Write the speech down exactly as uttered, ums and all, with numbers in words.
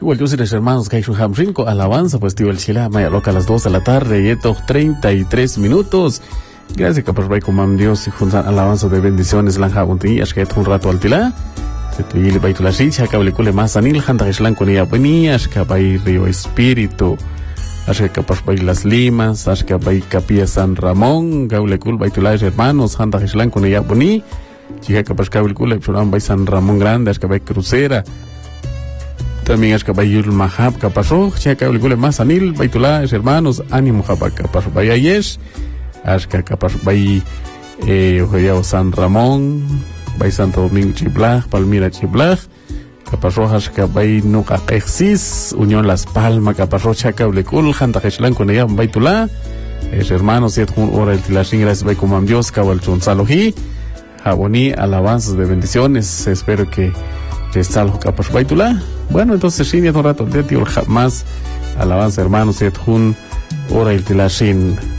Igual yo soy los hermanos Gaishun Hamrinko, alabanza, pues tío el Chila, Maya Loca a las dos de la tarde, y esto treinta y tres minutos. Gracias, capaz, Ray, como Dios, y juntan alabanza de bendiciones, Lanja Buntillas, que un rato al Tila. Se te yile baitula richa, cablecule más anil, Hanta Gishlan con ella buenías, cabay Río Espíritu, Ashka capaz bay Las Limas, Ashka bay Capilla San Ramón, Gaulecul baitula hermanos, Hanta Gishlan con ella buení, Chica capaz cablecule, Churan bay San Ramón Grande, Ashka bay Crucera. También es cabayul mahab capasó, chica cablecule más anil, baitula hermanos, ánimo japa capaz bay ayesh. Ashka capaz bay eh, San Ramón, bay Santo Domingo Chiblaj, Palmira Chiblaj, capaz rojas cabay nuca exis, Unión Las Palmas, capaz rocha cablecul, Hanta Gishlan con ella baitula, es hermanos, y un hora el tilashin, gracias bay como Dios, cabal chunzaloji, jaboní, alabanzas de bendiciones, espero que que está algo capaz baitula. Bueno, entonces sí, un rato de tío más alabanza hermanos, y un hora el tilashin.